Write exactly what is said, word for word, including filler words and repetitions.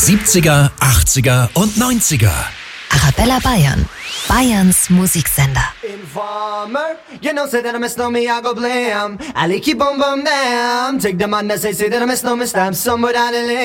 siebziger, achtziger und neunziger. Arabella Bayern, Bayerns Musiksender. Informer, you know, say that I miss no me, I go blam. I keep on bum damn. Take the man that say, say that I miss no me, stamp somewhere down the lane.